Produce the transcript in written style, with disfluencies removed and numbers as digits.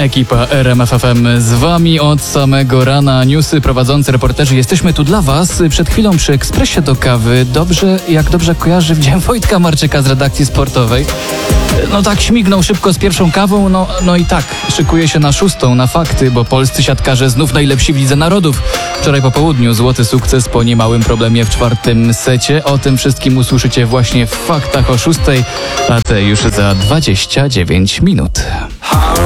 Ekipa RMF FM z wami od samego rana. Newsy, prowadzący, reporterzy. Jesteśmy tu dla was. Przed chwilą przy Ekspresie do kawy jak dobrze kojarzy, widziałem Wojtka Marczyka z redakcji sportowej. No tak śmignął szybko z pierwszą kawą, no i tak, szykuje się na 6, na fakty, bo polscy siatkarze znów najlepsi w Lidze Narodów. Wczoraj po południu złoty sukces po niemałym problemie w 4. secie. O tym wszystkim usłyszycie właśnie w faktach o 6, a te już za 29 minut.